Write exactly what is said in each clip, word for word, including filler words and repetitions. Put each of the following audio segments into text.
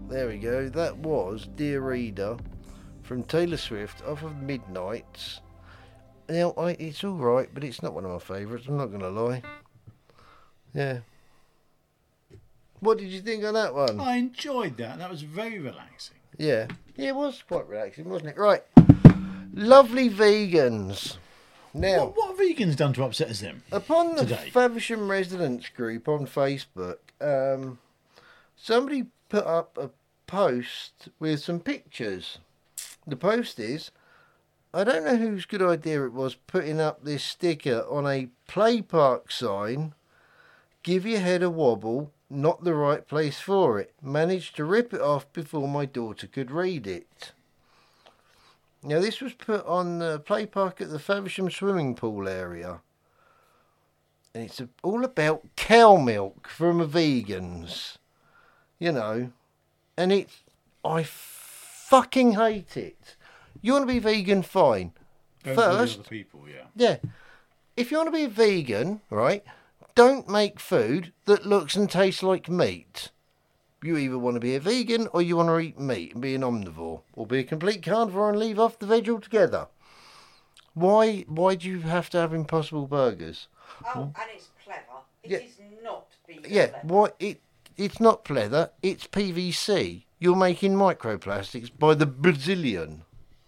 there we go. That was Dear Reader from Taylor Swift off of Midnights. Now, I, it's all right, but it's not one of my favourites. I'm not going to lie. Yeah. What did you think of that one? I enjoyed that. That was very relaxing. Yeah. Yeah, it was quite relaxing, wasn't it? Right. Lovely vegans. Now, What, what have vegans done to upset us them? upon the today? Faversham Residents group on Facebook, um, somebody put up a post with some pictures. The post is, I don't know whose good idea it was putting up this sticker on a play park sign. Give your head a wobble, not the right place for it. Managed to rip it off before my daughter could read it. Now, this was put on the play park at the Faversham swimming pool area. And it's all about cow milk from vegans. You know. And it, I fucking hate it. You want to be vegan, fine. Don't bully First, other people, yeah. yeah. If you want to be a vegan, right, don't make food that looks and tastes like meat. You either want to be a vegan or you want to eat meat and be an omnivore. Or be a complete carnivore and leave off the veg altogether. Why Why do you have to have Impossible Burgers? Oh, and it's clever. It Yeah. is not vegan Yeah, leather. why it it's not pleather, it's P V C. You're making microplastics by the Brazilian.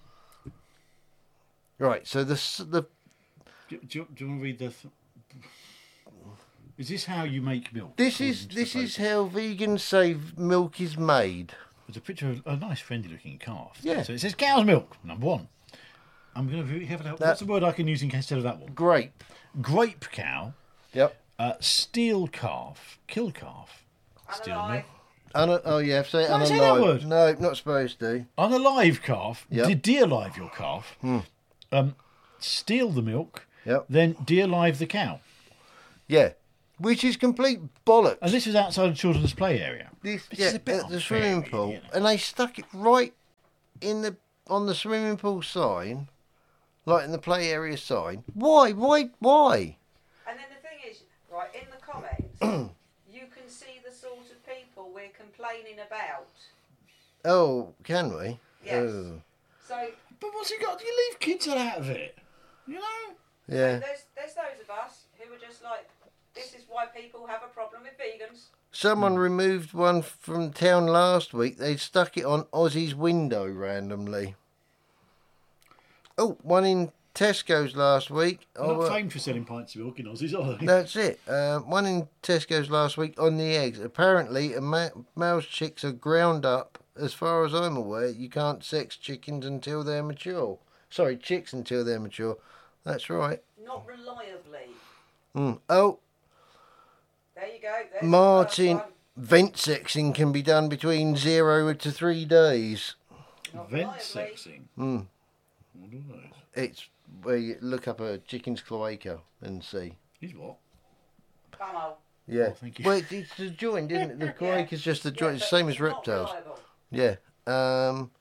Right, so the s- the Do, do, you- do you want to read the... Th- is this how you make milk? this according is to the this is photo? how vegans say milk is made. There's a picture of a nice friendly-looking calf. Yeah. So it says cow's milk, number one. I'm going to have a... That- What's the word I can use instead of that one? Grape. Grape cow, Yep. uh, steel calf, kill calf, steel Unalive. milk. Una- oh yeah, say it Can't unalive. say that word. No, not supposed to. Unalive calf, Yep. de- de-alive your calf, um, steal the milk, Yep. then de-alive the cow. Yeah. Which is complete bollocks. And this is outside the children's play area. This, Which yeah, is a bit at the unfair, swimming really, pool, you know. and they stuck it right in the on the swimming pool sign, like in the play area sign. Why? Why? Why? And then the thing is, right, in the comments, you can see the sort of people we're complaining about. Oh, can we? Yes. Oh, So But what's it got? You leave kids out of it. You know? yeah. there's there's those of us who are just like, this is why people have a problem with vegans. Someone removed one from town last week. They stuck it on Ozzy's window randomly. Oh, one in Tesco's last week. They're Oh, not uh, famed for selling pints of milk in Aussies, are they? that's it. Uh, one in Tesco's last week on the eggs. Apparently, a ma- male's chicks are ground up. As far as I'm aware, you can't sex chickens until they're mature. Sorry, chicks until they're mature. That's right. Not reliably. Mm. Oh, There you go. There's Martin, the first vent sexing can be done between zero to three days. one. Not Vent reliably. sexing. Mm. What are those? It's where you look up a chicken's cloaca and see. He's what? Bummo. Yeah. Oh, thank you. Well, it's, it's a joint, isn't it? The cloaca's just a Yeah, joint. It's but the same as it's not reptiles. reliable. Yeah. Um,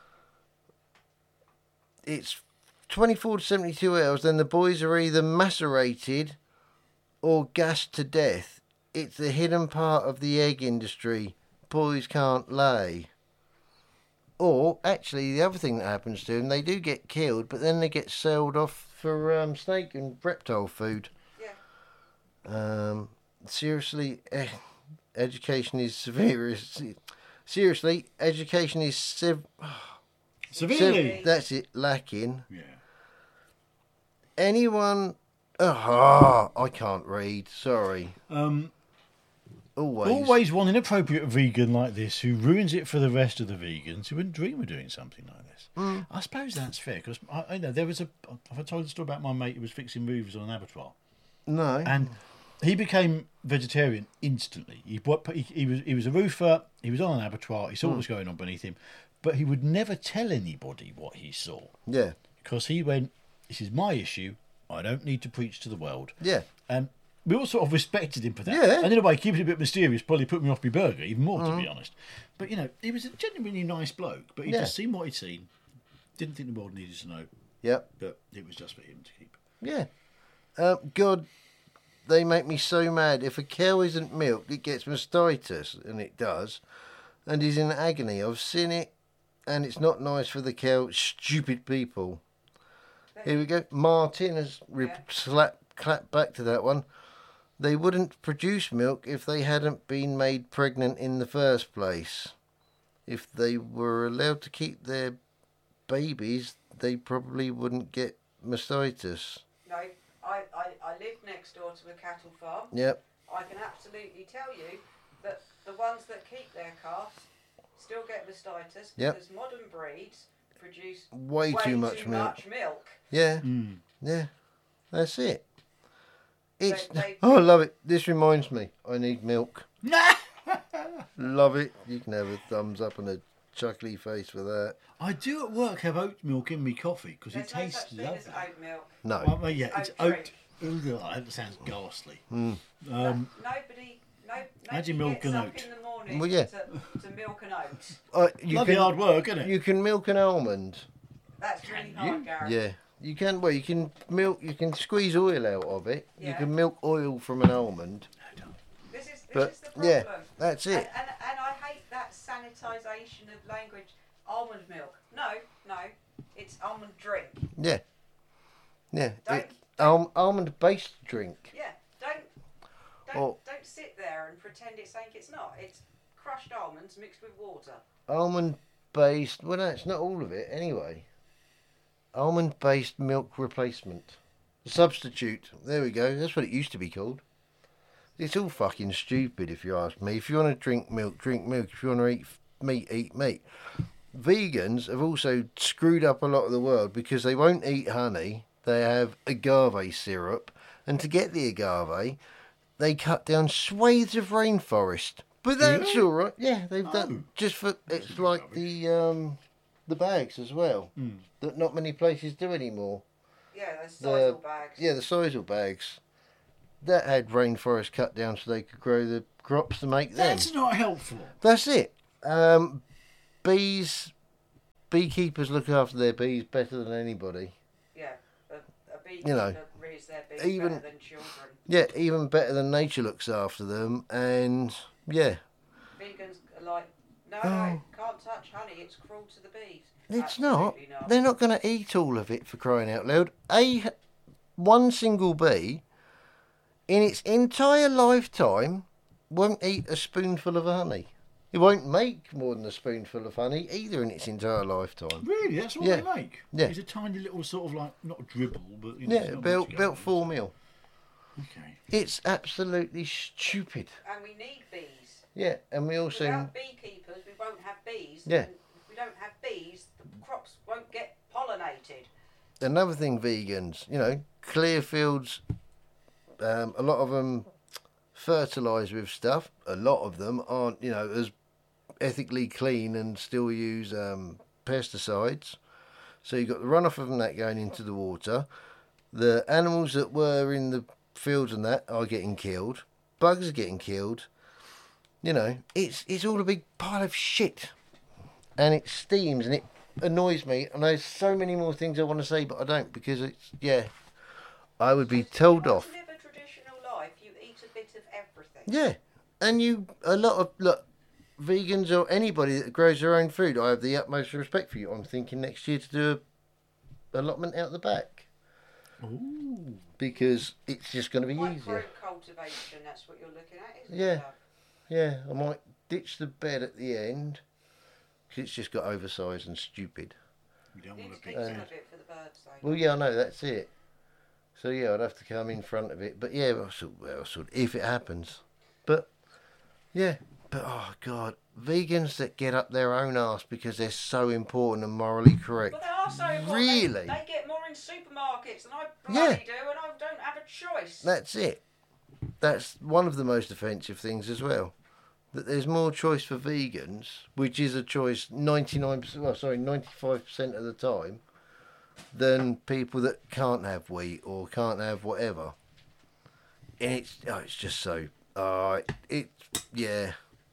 it's twenty-four to seventy-two hours, then the boys are either macerated or gassed to death. It's the hidden part of the egg industry. Boys can't lay. Or, actually, the other thing that happens to them, they do get killed, but then they get sold off for um, snake and reptile food. Yeah. Um, seriously, eh, education is severe. Seriously, education is sev- Severely. sev- that's it, lacking. Yeah. Anyone? Oh, I can't read. Sorry. Um, Always. always one inappropriate vegan like this who ruins it for the rest of the vegans who wouldn't dream of doing something like this. Mm. I suppose that's fair because I, I know there was a. Have I told the story about my mate who was fixing roofs on an abattoir? No. And he became vegetarian instantly. He, he, he was he was a roofer. He was on an abattoir. He saw what was going on beneath him, but he would never tell anybody what he saw Yeah. because he went, "This is my issue. I don't need to preach to the world." Yeah. And we all sort of respected him for that. Yeah. And in a way, keeping it a bit mysterious probably put me off my burger even more, to be honest. But you know, he was a genuinely nice bloke. But he'd Yeah. just seen what he'd seen. Didn't think the world needed to know Yep. that it was just for him to keep. Yeah. Uh, God, they make me so mad. If a cow isn't milked, it gets mastitis, and it does. and is in agony. I've seen it, and it's not nice for the cow. Stupid people. Here we go. Martin has re- Yeah. slap, clapped back to that one. They wouldn't produce milk if they hadn't been made pregnant in the first place. If they were allowed to keep their babies, they probably wouldn't get mastitis. No, I, I, I live next door to a cattle farm. Yep. I can absolutely tell you that the ones that keep their calves still get mastitis Yep. because modern breeds produce Way, way too much too milk. much milk. Yeah. Mm. Yeah. That's it. It's. They- they- Oh, I love it. This reminds me. I need milk. Love it. You can have a thumbs up and a chuckly face for that. I do at work have oat milk in my coffee because it There's no tastes such thing lovely. as oat milk. No. Well, well, yeah, it's Oat oat. drink. Ugh, that sounds ghastly. Mm. Um, Nobody, no, Imagine nobody milk gets and up oat. in the morning Well, yeah. to, to milk an oat. Uh, you Bloody can, hard work, isn't it? You can milk an almond. That's really Can hard, you? Gareth. Yeah. You can. Well, you can milk. You can squeeze oil out of it. You Yeah. can milk oil from an almond. This is, this But is the problem. yeah, that's And, it. and, and I hate that sanitisation of language. Almond milk. No, no. It's almond drink. Yeah. Yeah. Don't, It, alm, almond-based drink. yeah, don't don't, Or- don't sit there and pretend it's something it's not. It's crushed almonds mixed with water. Almond-based. Well, no, it's not all of it anyway. Almond-based milk replacement. Substitute. There we go. That's what it used to be called. It's all fucking stupid if you ask me. If you want to drink milk, drink milk. If you want to eat f- meat, eat meat. Vegans have also screwed up a lot of the world because they won't eat honey. They have agave syrup. And to get the agave, they cut down swathes of rainforest. But that's Really? all right. Yeah, they've Oh. done just for. It's bit like rubbish. the um, the bags as well Mm. that not many places do anymore. Yeah, those The- sisal bags. Yeah, the sisal bags that had rainforest cut down so they could grow the crops to make them. That's not helpful. That's it. Um, bees, beekeepers look after their bees better than anybody. Yeah, a, a beekeeper You know, rears their bees even- better than children. Yeah, even better than nature looks after them. And yeah, Vegans are like, no, Oh. no, can't touch honey. It's cruel to the bees. it's not. Absolutely not. They're not going to eat all of it for crying out loud. A one single bee in its entire lifetime won't eat a spoonful of honey. It won't make more than a spoonful of honey either in its entire lifetime. Really, that's what Yeah. they make. Yeah. It's a tiny little sort of like not a dribble, but you know, Yeah, it's not about much about going four mil. on. Okay. It's absolutely stupid. And we need bees. Yeah, and we also Without beekeepers, we won't have bees. Yeah. And if we don't have bees, the crops won't get pollinated. another thing. Vegans, you know, clear fields. Um, a lot of them fertilise with stuff. A lot of them aren't, you know, as ethically clean and still use um, pesticides. So you've got the runoff from that going into the water. The animals that were in the fields and that are getting killed. Bugs are getting killed. You know, it's it's all a big pile of shit. And it steams and it annoys me. And there's so many more things I want to say, but I don't because it's, yeah, I would be If you told want off. to live a traditional life, you eat a bit of everything. Yeah, and you, a lot of, look, vegans or anybody that grows their own food, I have the utmost respect for you. I'm thinking next year to do a allotment out the back Ooh. because it's just going to be Micro easier. cultivation, that's what you're looking at, isn't Yeah. it? love? Yeah, I might ditch the bed at the end because it's just got oversized and stupid. You don't You need want to to keep be. some Um, of it for the birds, though. Well, yeah, I know, that's it. So, yeah, I'd have to come in front of it. But, yeah, well, so, well, sort of, if it happens. But, yeah, but, oh, God, vegans that get up their own arse because they're so important and morally correct. But they are so important. Really? They, they get more in supermarkets than I Yeah. bloody do, and I don't have a choice. That's it. That's one of the most offensive things as well. That there's more choice for vegans, which is a choice ninety-nine percent, well, sorry, ninety-five percent of the time, than people that can't have wheat or can't have whatever. And it's, oh, it's just so, uh, it, yeah.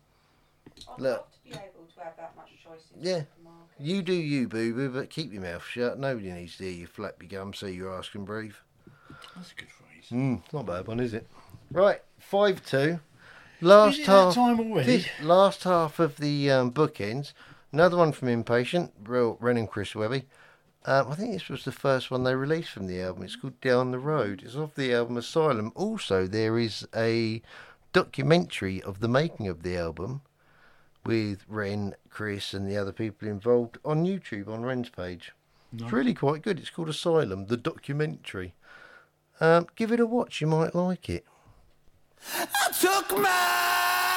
I'd Look. love to be able to have that much choice in Yeah. supermarkets. You do you, boo-boo, but keep your mouth shut. Nobody needs to hear you flap your gum so your ass can breathe. That's a good phrase. Mm, not a bad one, is it? Right, five two. last Is it half, that time already? this last half of the um, bookends, another one from Impatient, real Ren and Chris Webby. Um, I think this was the first one they released from the album. It's called Down the Road. It's off the album Asylum. Also, there is a documentary of the making of the album with Ren, Chris, and the other people involved on YouTube on Ren's page. Nice. It's really quite good. It's called Asylum, the documentary. Um, give it a watch. You might like it. I took my